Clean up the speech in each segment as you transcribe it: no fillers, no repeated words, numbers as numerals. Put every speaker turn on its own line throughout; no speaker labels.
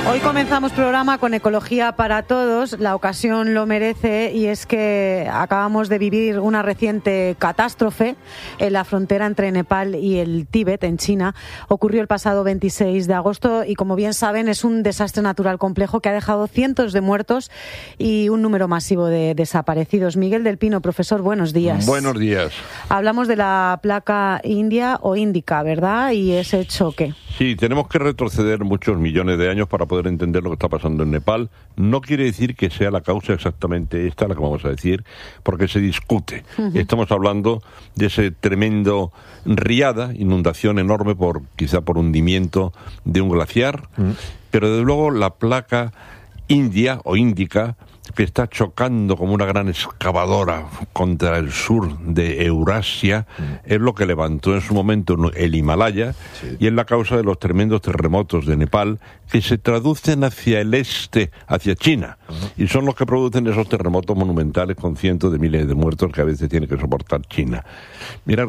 Hoy comenzamos programa con Ecología para Todos. La ocasión lo merece y es que acabamos de vivir una reciente catástrofe en la frontera entre Nepal y el Tíbet, en China. Ocurrió el pasado 26 de agosto y, como bien saben, es un desastre natural complejo que ha dejado cientos de muertos y un número masivo de desaparecidos. Miguel del Pino, profesor, buenos días.
Buenos días.
Hablamos de la placa india o índica, ¿verdad? Y ese choque.
Sí, tenemos que retroceder muchos millones de años para poder entender lo que está pasando en Nepal. No quiere decir que sea la causa exactamente esta, la que vamos a decir, porque se discute. Estamos hablando de ese tremendo riada, inundación enorme quizá por hundimiento de un glaciar, pero desde luego la placa india o índica, que está chocando como una gran excavadora contra el sur de Eurasia, es lo que levantó en su momento el Himalaya, y es la causa de los tremendos terremotos de Nepal, que se traducen hacia el este, hacia China, y son los que producen esos terremotos monumentales con cientos de miles de muertos que a veces tiene que soportar China. Mirad,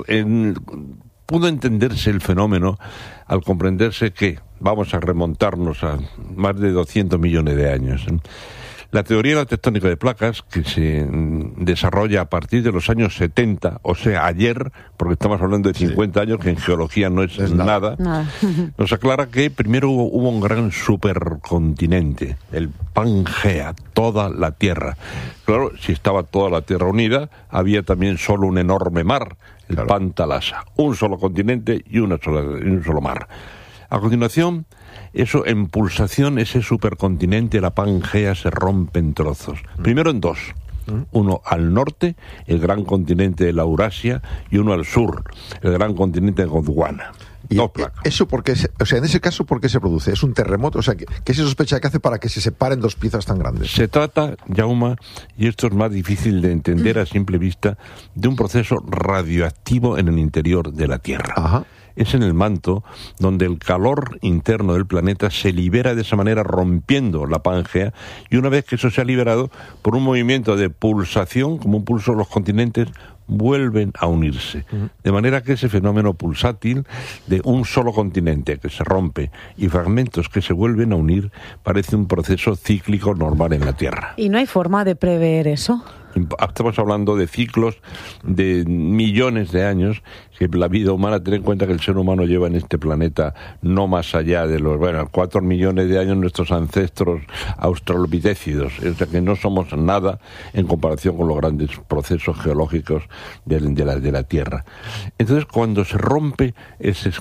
pudo entenderse el fenómeno al comprenderse que vamos a remontarnos a más de 200 millones de años. La teoría de la tectónica de placas, que se desarrolla a partir de los años 70, o sea, ayer, porque estamos hablando de 50 años, que en geología no es nada, nos aclara que primero hubo un gran supercontinente, el Pangea, toda la Tierra. Claro, si estaba toda la Tierra unida, había también solo un enorme mar, el Pantalasa, un solo continente y un solo mar. A continuación, eso en pulsación, ese supercontinente, la Pangea, se rompe en trozos. Primero en dos. Uno al norte, el gran continente de la Eurasia, y uno al sur, el gran continente de Gondwana.
¿Y eso por qué? O sea, en ese caso, ¿por qué se produce? ¿Es un terremoto? O sea, ¿qué se sospecha que hace para que se separen dos piezas tan grandes?
Se trata, Jaume, y esto es más difícil de entender a simple vista, de un proceso radioactivo en el interior de la Tierra.
Ajá.
Es en el manto donde el calor interno del planeta se libera de esa manera, rompiendo la Pangea, y una vez que eso se ha liberado, por un movimiento de pulsación, como un pulso, los continentes vuelven a unirse. De manera que ese fenómeno pulsátil de un solo continente que se rompe y fragmentos que se vuelven a unir parece un proceso cíclico normal en la Tierra.
¿Y no hay forma de prever eso?
Estamos hablando de ciclos de millones de años, que la vida humana, ten en cuenta que el ser humano lleva en este planeta no más allá de los 4 millones de años nuestros ancestros australopithecidos, o sea que no somos nada en comparación con los grandes procesos geológicos de la Tierra. Entonces, cuando se rompe ese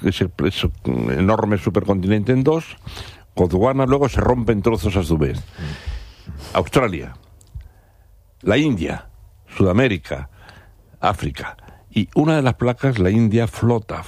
enorme supercontinente en dos, Gondwana luego se rompe en trozos a su vez. Australia, la India, Sudamérica, África. Y una de las placas, la India, flota,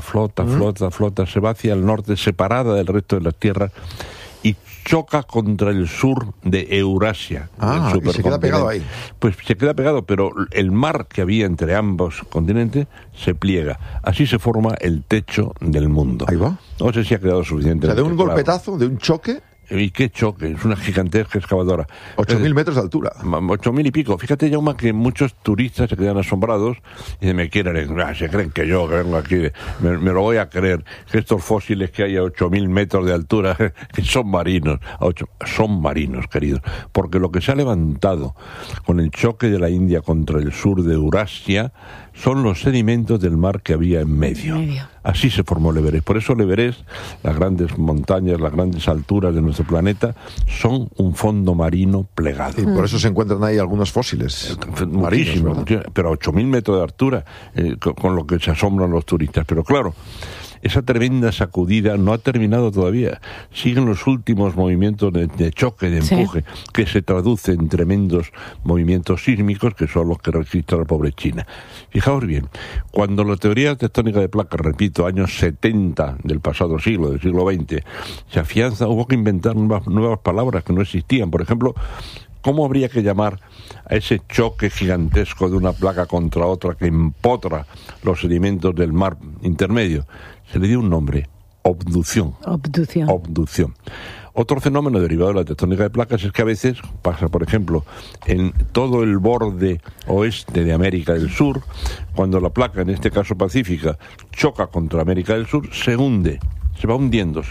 se va hacia el norte, separada del resto de la Tierra, y choca contra el sur de Eurasia.
Y se queda pegado ahí.
Pues se queda pegado, pero el mar que había entre ambos continentes se pliega. Así se forma el techo del mundo.
Ahí va.
No sé si ha quedado suficiente.
O sea, de un golpetazo, de un choque.
Y qué choque, es una gigantesca excavadora.
8.000 metros de altura.
8.000 y pico. Fíjate, Jaume, que muchos turistas se quedan asombrados y se creen que yo, que vengo aquí, me lo voy a creer, que estos fósiles que hay a 8.000 metros de altura, que son marinos. Son marinos, queridos. Porque lo que se ha levantado con el choque de la India contra el sur de Eurasia son los sedimentos del mar que había en medio. Así se formó el Everest. Por eso el Everest, las grandes montañas, las grandes alturas de nuestro planeta, son un fondo marino plegado.
Y por eso se encuentran ahí algunos fósiles.
Muchísimos, pero a 8.000 metros de altura, con lo que se asombran los turistas. Pero claro, esa tremenda sacudida no ha terminado todavía. Siguen los últimos movimientos de choque, de empuje, que se traducen en tremendos movimientos sísmicos, que son los que registra la pobre China. Fijaos bien, cuando la teoría tectónica de placas, repito, años 70 del pasado siglo, del siglo XX, se afianza, hubo que inventar nuevas palabras que no existían. Por ejemplo, ¿cómo habría que llamar a ese choque gigantesco de una placa contra otra que empotra los sedimentos del mar intermedio? Se le dio un nombre: obducción. Obducción. Otro fenómeno derivado de la tectónica de placas es que a veces pasa, por ejemplo, en todo el borde oeste de América del Sur, cuando la placa, en este caso pacífica, choca contra América del Sur, se hunde. se va hundiendo,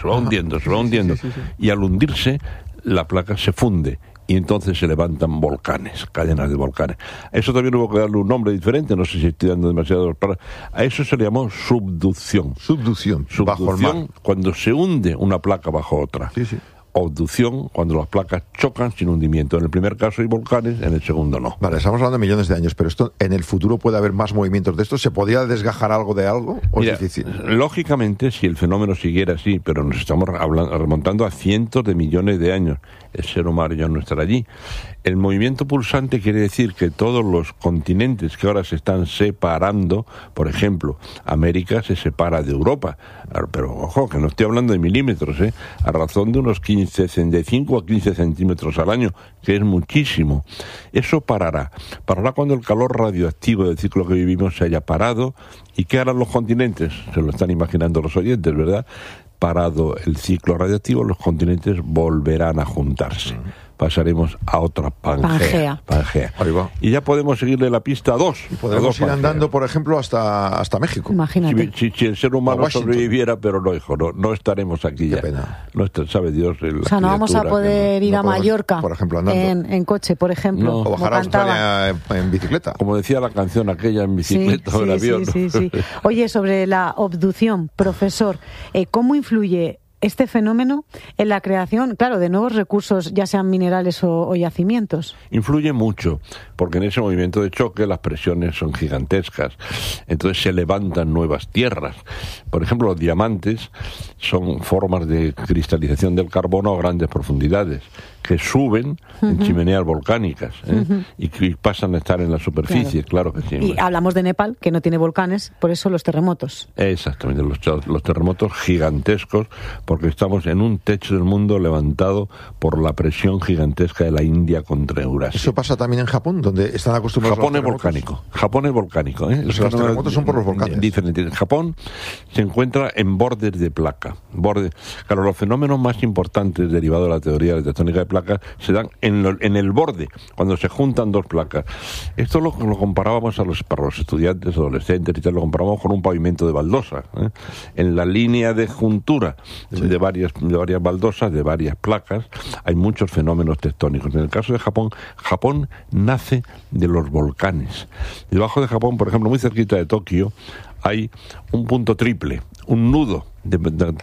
y al hundirse la placa se funde y entonces se levantan volcanes, cadenas de volcanes. A eso también hubo que darle un nombre diferente, no sé si estoy dando demasiado. A eso se le llamó subducción.
Subducción, bajo el mar.
Cuando se hunde una placa bajo otra.
Sí, sí.
Obducción, cuando las placas chocan sin hundimiento. En el primer caso hay volcanes, en el segundo no.
Vale, estamos hablando de millones de años, pero esto en el futuro puede haber más movimientos de esto. ¿Se podría desgajar algo de algo o
Mira,
es difícil?
Lógicamente, si el fenómeno siguiera así, pero nos estamos remontando a cientos de millones de años, el ser humano ya no estará allí. El movimiento pulsante quiere decir que todos los continentes que ahora se están separando, por ejemplo, América se separa de Europa, pero ojo, que no estoy hablando de milímetros, a razón de unos de 5 a 15 centímetros al año, que es muchísimo. Eso parará cuando el calor radioactivo del ciclo que vivimos se haya parado. ¿Y qué harán los continentes? Se lo están imaginando los oyentes, ¿verdad? Parado el ciclo radioactivo, los continentes volverán a juntarse. Pasaremos a otra Pangea.
Ahí va.
Y ya podemos seguirle la pista a 2.
Podemos ir andando, por ejemplo, hasta México.
Imagínate.
Si el ser humano sobreviviera, pero no, hijo, no estaremos aquí ya.
Qué pena.
No sabe Dios.
O sea, no vamos a poder ir a Mallorca,
por ejemplo, andando.
En coche, por ejemplo.
No.
O bajar a Australia en bicicleta.
Como decía la canción aquella, en bicicleta o en avión.
Sí. Oye, sobre la obducción, profesor, ¿cómo influye este fenómeno en la creación, claro, de nuevos recursos, ya sean minerales o yacimientos?
Influye mucho, porque en ese movimiento de choque las presiones son gigantescas. Entonces se levantan nuevas tierras. Por ejemplo, los diamantes son formas de cristalización del carbono a grandes profundidades, que suben en chimeneas volcánicas y pasan a estar en la superficie, claro que sí.
Y hablamos de Nepal, que no tiene volcanes, por eso los terremotos.
Exactamente, los terremotos gigantescos, porque estamos en un techo del mundo levantado por la presión gigantesca de la India contra Eurasia.
¿Eso pasa también en Japón, donde están acostumbrados a los terremotos?
Japón es volcánico.
Los terremotos son por los volcanes.
Diferentes. En Japón se encuentra en bordes de placa. Claro, los fenómenos más importantes derivados de la teoría de la tectónica de placas se dan en el borde, cuando se juntan dos placas. Esto lo comparábamos para los estudiantes, adolescentes y tal, lo comparábamos con un pavimento de baldosa. En la línea de juntura de varias baldosas, de varias placas, hay muchos fenómenos tectónicos. En el caso de Japón, Japón nace de los volcanes. Debajo de Japón, por ejemplo, muy cerquita de Tokio, hay un punto triple, un nudo de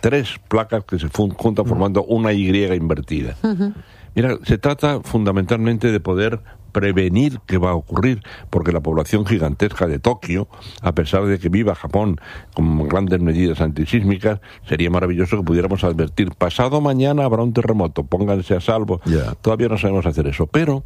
3 placas que se juntan formando una Y invertida. Mira, se trata fundamentalmente de poder prevenir que va a ocurrir, porque la población gigantesca de Tokio, a pesar de que viva Japón con grandes medidas antisísmicas, sería maravilloso que pudiéramos advertir: pasado mañana habrá un terremoto, pónganse a salvo. Todavía no sabemos hacer eso, pero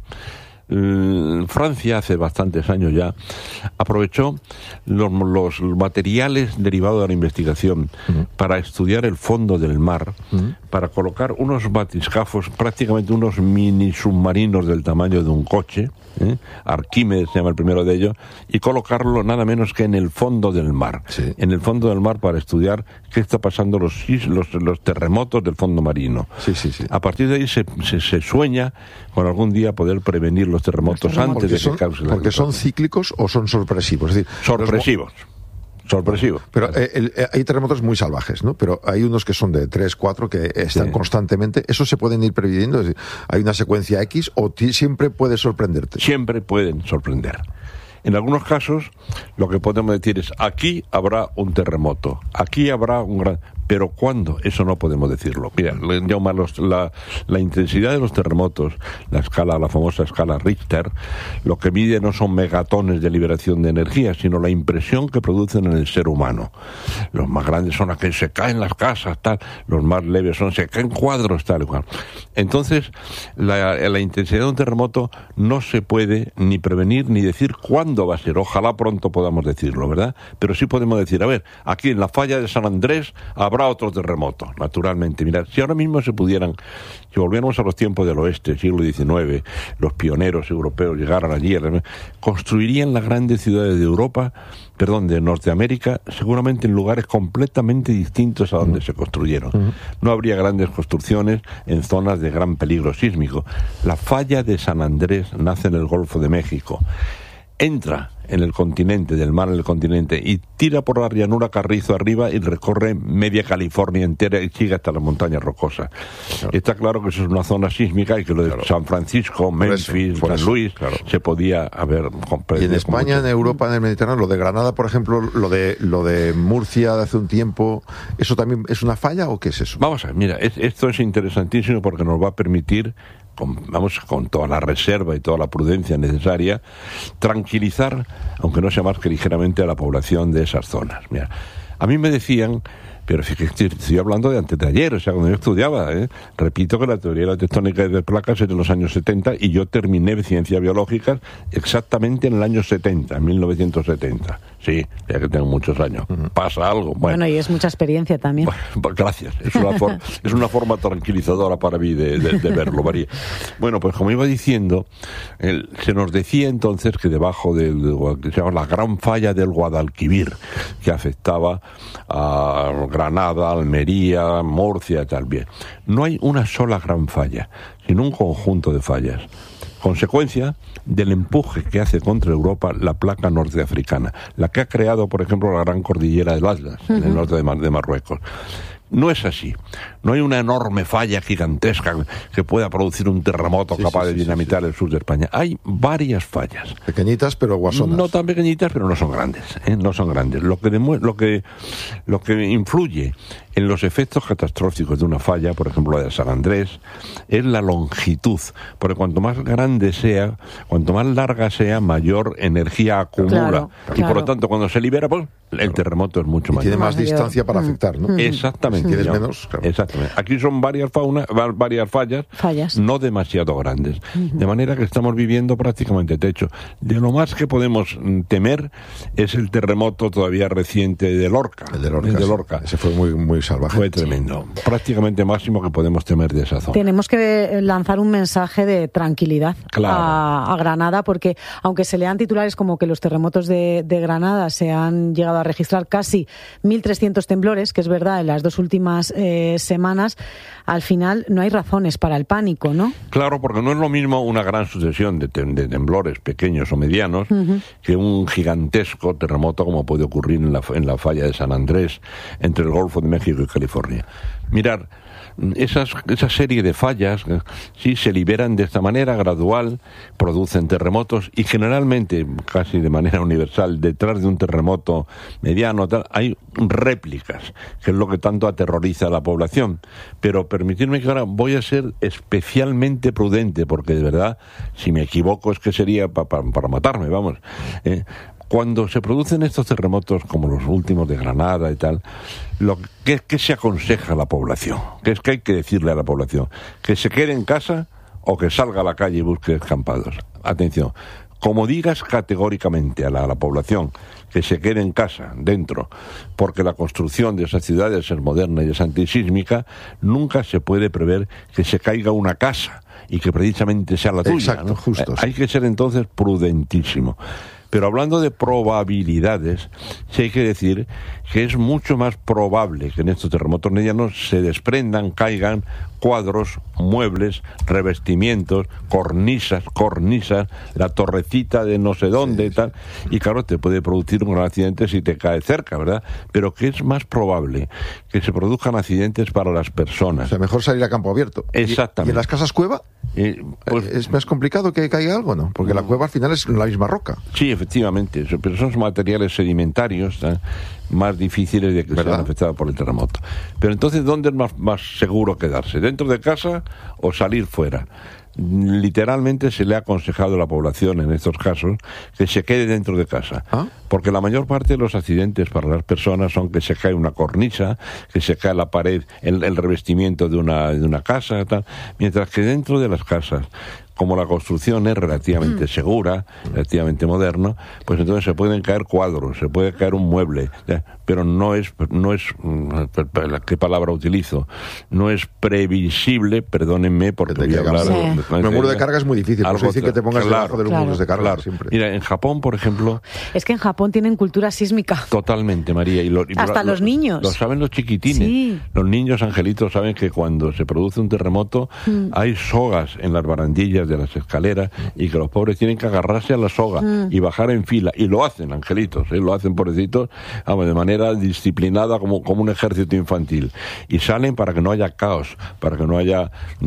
Francia, hace bastantes años ya, aprovechó los materiales derivados de la investigación para estudiar el fondo del mar, para colocar unos batiscafos, prácticamente unos mini submarinos del tamaño de un coche, Arquímedes se llama el primero de ellos, y colocarlo nada menos que en el fondo del mar, en el fondo del mar, para estudiar qué está pasando los terremotos del fondo marino. A partir de ahí se sueña con algún día poder prevenir los terremotos antes de que causen.
¿Porque son cíclicos o son sorpresivos? Es decir,
sorpresivos.
Pero hay terremotos muy salvajes, ¿no? Pero hay unos que son de 3, 4 que están constantemente. ¿Eso se pueden ir previendo? Es decir, ¿hay una secuencia X o siempre puede sorprenderte?
Siempre pueden sorprender. En algunos casos, lo que podemos decir es: aquí habrá un terremoto, aquí habrá un gran... Pero ¿cuándo? Eso no podemos decirlo. Mira, la intensidad de los terremotos, la famosa escala Richter, lo que mide no son megatones de liberación de energía, sino la impresión que producen en el ser humano. Los más grandes son aquellos que se caen las casas, tal. Los más leves son se caen cuadros, tal y cual. Entonces, la intensidad de un terremoto no se puede ni prevenir ni decir cuándo va a ser. Ojalá pronto podamos decirlo, ¿verdad? Pero sí podemos decir, a ver, aquí en la falla de San Andrés habrá otro terremoto, naturalmente. Mirad, si ahora mismo si volviéramos a los tiempos del oeste, siglo XIX, los pioneros europeos llegaran allí, construirían las grandes ciudades de Norteamérica, seguramente en lugares completamente distintos a donde se construyeron. No habría grandes construcciones en zonas de gran peligro sísmico. La falla de San Andrés nace en el Golfo de México. Entra en el continente, del mar en el continente, y tira por la llanura Carrizo arriba y recorre media California entera y sigue hasta las montañas rocosas. Claro. Está claro que eso es una zona sísmica y que lo de San Francisco, Memphis, San Luis, se podía haber comprendido.
Y en España, en Europa, en el Mediterráneo, lo de Granada, por ejemplo, lo de Murcia de hace un tiempo, ¿eso también es una falla o qué es eso?
Vamos a ver, mira, esto es interesantísimo porque nos va a permitir, con toda la reserva y toda la prudencia necesaria, tranquilizar, aunque no sea más que ligeramente, a la población de esas zonas. Mira, a mí me decían, pero fíjate, estoy hablando de antes de ayer, o sea, cuando yo estudiaba, repito que la teoría de la tectónica de placas es de los años 70 y yo terminé ciencias biológicas exactamente en el año 70, en 1970. Sí, ya que tengo muchos años. Pasa algo.
Bueno, y es mucha experiencia también.
Bueno, gracias. Es una forma tranquilizadora para mí de verlo, María. Bueno, pues como iba diciendo, se nos decía entonces que debajo de que se llama la gran falla del Guadalquivir, que afectaba a Granada, Almería, Murcia y tal. Bien, no hay una sola gran falla, sino un conjunto de fallas. Consecuencia del empuje que hace contra Europa la placa norteafricana, la que ha creado, por ejemplo, la gran cordillera del Atlas, en el norte de Marruecos. No es así. No hay una enorme falla gigantesca que pueda producir un terremoto capaz de dinamitar el sur de España. Hay varias fallas.
Pequeñitas, pero guasonas.
No tan pequeñitas, pero no son grandes. No son grandes. Lo que influye en los efectos catastróficos de una falla, por ejemplo la de San Andrés, es la longitud. Porque cuanto más grande sea, cuanto más larga sea, mayor energía acumula. Y por lo tanto, cuando se libera, pues el terremoto es mucho mayor.
Tiene más distancia para afectar, ¿no?
Exactamente.
Tienes menos, claro.
Exactamente. Aquí son varias fallas, no demasiado grandes. De manera que estamos viviendo prácticamente techo. De lo más que podemos temer es el terremoto todavía reciente de Lorca. El de Lorca.
Ese fue muy salvaje.
Fue tremendo. Prácticamente máximo que podemos temer de esa zona.
Tenemos que lanzar un mensaje de tranquilidad a Granada, porque aunque se lean titulares como que los terremotos de Granada se han llegado a registrar casi 1.300 temblores, que es verdad, en las dos últimas semanas, al final no hay razones para el pánico, ¿no?
Claro, porque no es lo mismo una gran sucesión de temblores pequeños o medianos que un gigantesco terremoto como puede ocurrir en la falla de San Andrés entre el Golfo de México y California. Mirar, esa serie de fallas sí se liberan de esta manera gradual, producen terremotos y generalmente, casi de manera universal, detrás de un terremoto mediano hay réplicas, que es lo que tanto aterroriza a la población. Pero permitidme que ahora voy a ser especialmente prudente, porque de verdad, si me equivoco es que sería para matarme, vamos. Cuando se producen estos terremotos, como los últimos de Granada y tal, ¿qué se aconseja a la población? ¿Qué es que hay que decirle a la población? ¿Que se quede en casa o que salga a la calle y busque descampados? Atención, como digas categóricamente a la población que se quede en casa, dentro, porque la construcción de esas ciudades es moderna y es antisísmica, nunca se puede prever que se caiga una casa y que precisamente sea la tuya.
Exacto,
¿no?
justo.
Hay que ser entonces prudentísimo. Pero hablando de probabilidades, sí hay que decir que es mucho más probable que en estos terremotos medianos se desprendan, caigan cuadros, muebles, revestimientos, cornisas, la torrecita de no sé dónde y tal. Y claro, te puede producir un gran accidente si te cae cerca, ¿verdad? Pero que es más probable que se produzcan accidentes para las personas.
O sea, mejor salir a campo abierto.
Exactamente.
¿Y en las casas cueva?
Pues,
¿Es más complicado que caiga algo, no? Porque la cueva al final es la misma roca.
Sí, efectivamente, pero son materiales sedimentarios más difíciles de que sean afectados por el terremoto. Pero entonces, ¿dónde es más seguro quedarse? ¿Dentro de casa o salir fuera? Literalmente se le ha aconsejado a la población en estos casos que se quede dentro de casa, porque la mayor parte de los accidentes para las personas son que se cae una cornisa, que se cae la pared, el revestimiento de una casa, tal, mientras que dentro de las casas, como la construcción es relativamente segura, relativamente moderna, pues entonces se pueden caer cuadros, se puede caer un mueble, pero no es, ¿qué palabra utilizo? No es previsible, perdónenme porque voy a hablar
El muro de carga es muy difícil, por eso dicen que te pongas debajo de los muros de carga siempre.
Mira, en Japón, por ejemplo...
Es que en Japón tienen cultura sísmica.
Totalmente, María.
Hasta los niños.
Lo saben los chiquitines. Sí. Los niños angelitos saben que cuando se produce un terremoto hay sogas en las barandillas de las escaleras y que los pobres tienen que agarrarse a la soga y bajar en fila. Y lo hacen, angelitos, lo hacen pobrecitos, de manera disciplinada como un ejército infantil. Y salen para que no haya caos, para que no haya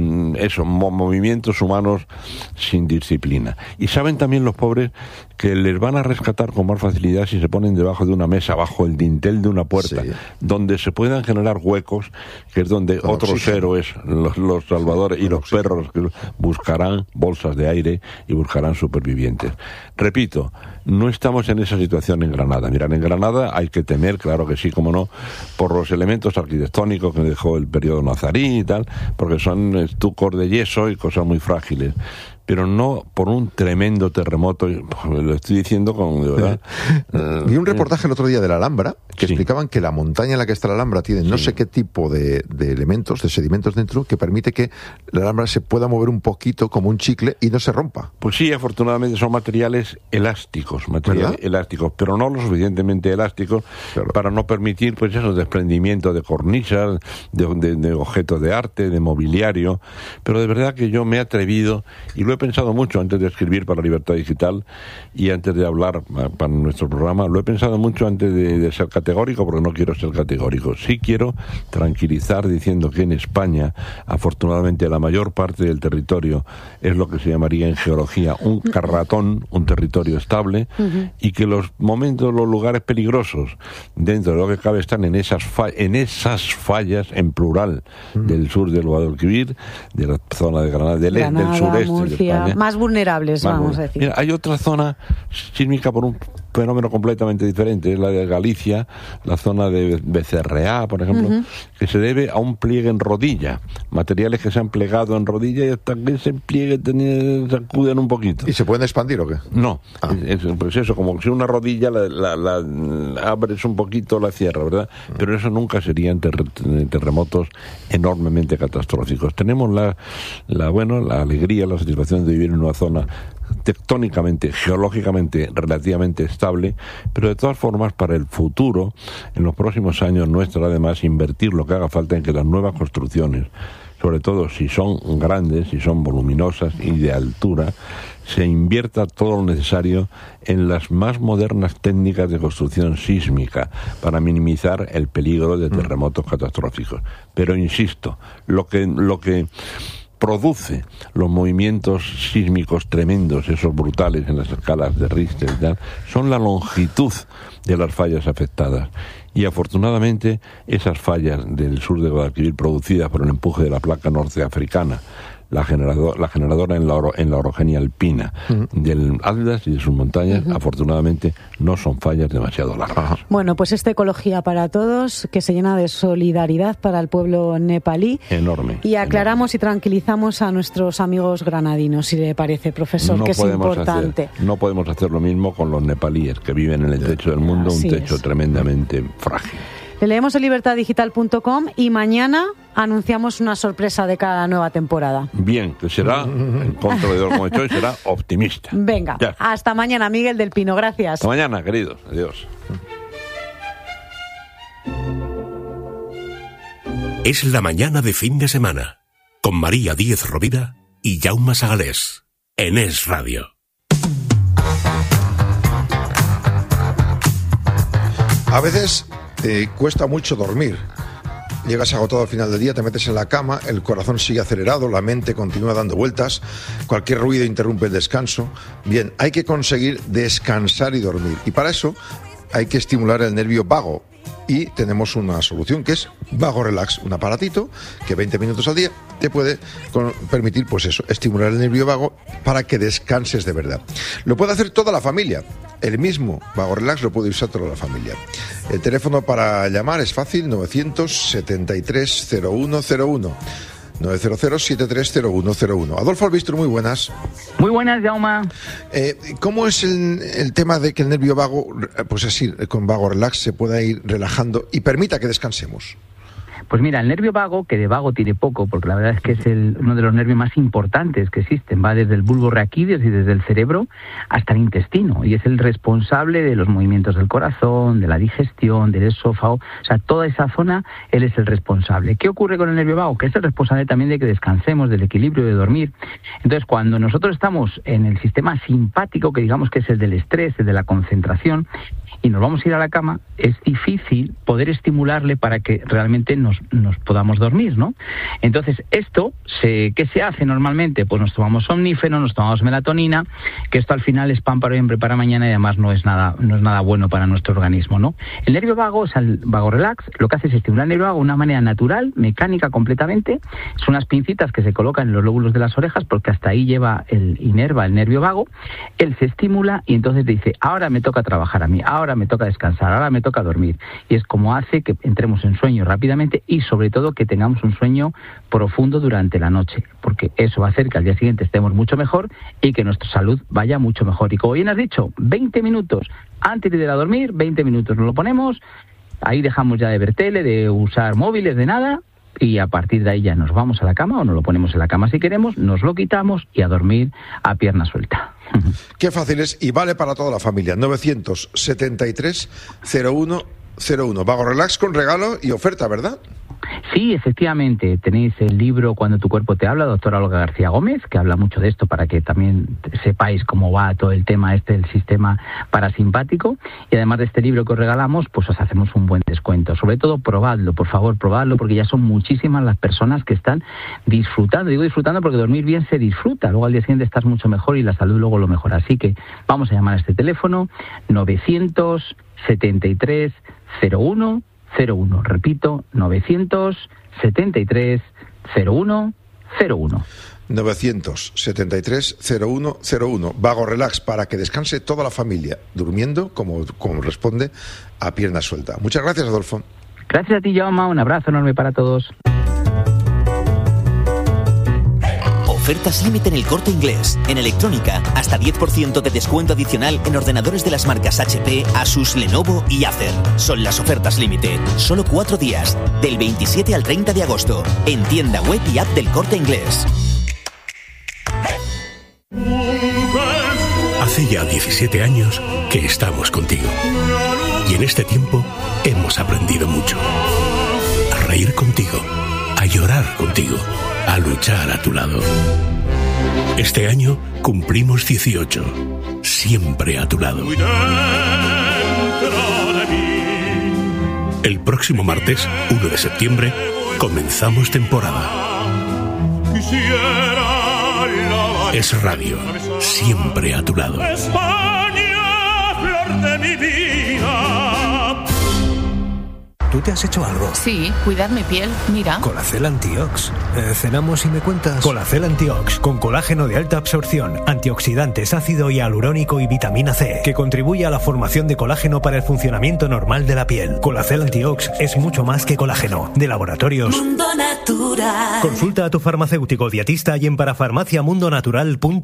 movimientos humanos sin disciplina. Y saben también los pobres que les van a rescatar con más facilidad si se ponen debajo de una mesa, bajo el dintel de una puerta, donde se puedan generar huecos, que es donde otros héroes, los salvadores y los perros, que buscarán bolsas de aire y buscarán supervivientes. Repito, no estamos en esa situación en Granada. Mirad, en Granada hay que temer, claro que sí, como no, por los elementos arquitectónicos que dejó el periodo nazarí y tal, porque son estucos de yeso y cosas muy frágiles. Pero no por un tremendo terremoto, lo estoy diciendo de verdad.
Vi un reportaje el otro día de la Alhambra que explicaban que la montaña en la que está la Alhambra tiene no sé qué tipo de elementos, de sedimentos dentro, que permite que la Alhambra se pueda mover un poquito como un chicle y no se rompa.
Pues sí, afortunadamente son materiales elásticos, pero no lo suficientemente elásticos para no permitir desprendimiento de cornisas, de objetos de arte, de mobiliario. Pero de verdad que yo me he atrevido, y lo he pensado mucho antes de escribir para Libertad Digital y antes de hablar para nuestro programa, lo he pensado mucho antes de ser categórico, porque no quiero ser categórico. Sí quiero tranquilizar diciendo que en España, afortunadamente, la mayor parte del territorio es lo que se llamaría en geología un carratón, un territorio estable, y que los lugares peligrosos, dentro de lo que cabe, están en esas fallas, en plural, del sur del Guadalquivir, de la zona de Granada, del sureste, Murcia,
más vulnerables, vamos a decir.
Mira, hay otra zona sísmica por un fenómeno completamente diferente, es la de Galicia, la zona de Becerreá, por ejemplo, que se debe a un pliegue en rodilla, materiales que se han plegado en rodilla y hasta que ese pliegue se acuden un poquito.
¿Y se pueden expandir o qué?
No, pues eso, como si una rodilla la abres un poquito, la cierras, ¿verdad? Pero eso nunca serían terremotos enormemente catastróficos. Tenemos la alegría, la satisfacción de vivir en una zona tectónicamente, geológicamente relativamente estable, pero de todas formas para el futuro, en los próximos años nuestro, además, invertir lo que haga falta en que las nuevas construcciones, sobre todo si son grandes, si son voluminosas y de altura, se invierta todo lo necesario en las más modernas técnicas de construcción sísmica para minimizar el peligro de terremotos catastróficos. Pero insisto, lo que produce los movimientos sísmicos tremendos, esos brutales en las escalas de Richter y tal, son la longitud de las fallas afectadas. Y afortunadamente esas fallas del sur de Guadalquivir, producidas por el empuje de la placa norteafricana, la generadora en la orogenia alpina del Atlas y de sus montañas, afortunadamente no son fallas demasiado largas.
Bueno, pues esta Ecología para Todos, que se llena de solidaridad para el pueblo nepalí.
Enorme.
Y aclaramos y tranquilizamos a nuestros amigos granadinos, si le parece, profesor, que es importante.
No podemos hacer lo mismo con los nepalíes, que viven en el techo del mundo, un techo tremendamente frágil.
Le leemos en libertaddigital.com y mañana anunciamos una sorpresa de cada nueva temporada.
Bien, que será, en contra de lo que hemos hecho hoy, será optimista.
Venga, hasta mañana, Miguel del Pino, gracias.
Hasta mañana, queridos. Adiós.
Es la mañana de fin de semana, con María Díez Rovira y Jaume Sagalés, en Es Radio.
A veces te cuesta mucho dormir. Llegas agotado al final del día, te metes en la cama, el corazón sigue acelerado, la mente continúa dando vueltas, cualquier ruido interrumpe el descanso. Bien, hay que conseguir descansar y dormir. Y para eso hay que estimular el nervio vago. Y tenemos una solución que es Vago Relax, un aparatito que 20 minutos al día te puede permitir, pues eso, estimular el nervio vago para que descanses de verdad. Lo puede hacer toda la familia. El mismo Vago Relax lo puede usar toda la familia. El teléfono para llamar es fácil, 900-730101. 900-730101. Adolfo Albistro, muy buenas.
Muy buenas, Jaume.
¿Cómo es el tema de que el nervio vago, pues así, con Vago Relax, se pueda ir relajando y permita que descansemos?
Pues mira, el nervio vago, que de vago tiene poco, porque la verdad es que es uno de los nervios más importantes que existen, va desde el bulbo raquídeo y desde el cerebro hasta el intestino, y es el responsable de los movimientos del corazón, de la digestión, del esófago, o sea, toda esa zona, él es el responsable. ¿Qué ocurre con el nervio vago? Que es el responsable también de que descansemos, del equilibrio, de dormir. Entonces, cuando nosotros estamos en el sistema simpático, que digamos que es el del estrés, el de la concentración, y nos vamos a ir a la cama, es difícil poder estimularle para que realmente nos podamos dormir, ¿no? Entonces, ¿qué se hace normalmente? Pues nos tomamos somnífero, nos tomamos melatonina, que esto al final es pan para hoy, hambre para mañana, y además no es nada bueno para nuestro organismo, ¿no? El nervio vago, o sea, el vago relax, lo que hace es estimular el nervio vago de una manera natural, mecánica completamente. Son unas pincitas que se colocan en los lóbulos de las orejas, porque hasta ahí inerva el nervio vago. Él se estimula y entonces te dice, ahora me toca trabajar a mí, ahora me toca descansar, ahora me toca dormir. Y es como hace que entremos en sueño rápidamente y sobre todo que tengamos un sueño profundo durante la noche, porque eso va a hacer que al día siguiente estemos mucho mejor y que nuestra salud vaya mucho mejor. Y como bien has dicho, 20 minutos antes de ir a dormir, 20 minutos nos lo ponemos, ahí dejamos ya de ver tele, de usar móviles, de nada, y a partir de ahí ya nos vamos a la cama o nos lo ponemos en la cama si queremos, nos lo quitamos y a dormir a pierna suelta.
Qué fácil es y vale para toda la familia. 973-0101. Vago Relax con regalo y oferta, ¿verdad?
Sí, efectivamente. Tenéis el libro Cuando tu cuerpo te habla, doctora Olga García Gómez, que habla mucho de esto para que también sepáis cómo va todo el tema del sistema parasimpático. Y además de este libro que os regalamos, pues os hacemos un buen descuento. Sobre todo, probadlo, por favor, probadlo, porque ya son muchísimas las personas que están disfrutando. Digo disfrutando porque dormir bien se disfruta. Luego al día siguiente estás mucho mejor y la salud luego lo mejora. Así que vamos a llamar a este teléfono 973 0101. Repito, 973 0101.
973 0101. Vago Relax para que descanse toda la familia, durmiendo como responde a pierna suelta. Muchas gracias, Adolfo.
Gracias a ti, Jaume. Un abrazo enorme para todos.
Ofertas límite en El Corte Inglés. En electrónica, hasta 10% de descuento adicional en ordenadores de las marcas HP, Asus, Lenovo y Acer. Son las ofertas límite. Solo 4 días, del 27 al 30 de agosto. En tienda web y app del Corte Inglés.
Hace ya 17 años que estamos contigo. Y en este tiempo hemos aprendido mucho. A reír contigo, a llorar contigo, a luchar a tu lado. Este año cumplimos 18. Siempre a tu lado. El próximo martes, 1 de septiembre, comenzamos temporada. Es Radio, siempre a tu lado.
España, flor de mi vida.
¿Tú te has hecho algo?
Sí, cuidar mi piel, mira.
Colacel Antiox. ¿Cenamos y me cuentas? Colacel Antiox, con colágeno de alta absorción, antioxidantes, ácido hialurónico y vitamina C, que contribuye a la formación de colágeno para el funcionamiento normal de la piel. Colacel Antiox es mucho más que colágeno. De Laboratorios
Mundo Natural.
Consulta a tu farmacéutico dietista y en parafarmaciamundonatural.es.